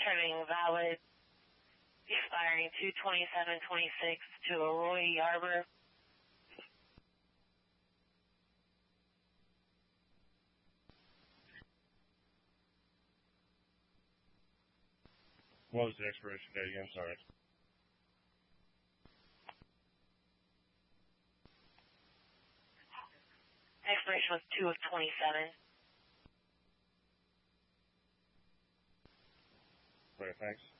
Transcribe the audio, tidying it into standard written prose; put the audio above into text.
having valid expiring 2/27/26 to Arroyo Arbor. What was the expiration date again? Sorry. Expiration was 2/27. Okay, thanks.